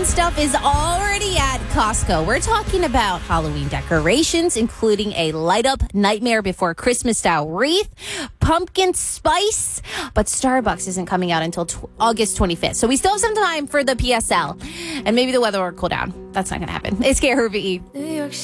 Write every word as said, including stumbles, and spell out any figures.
Halloween stuff is already at Costco. We're talking about Halloween decorations, including a light-up Nightmare Before Christmas-style wreath, pumpkin spice, but Starbucks isn't coming out until t- August twenty-fifth. So we still have some time for the P S L, and maybe the weather will cool down. That's not going to happen. It's K R V E.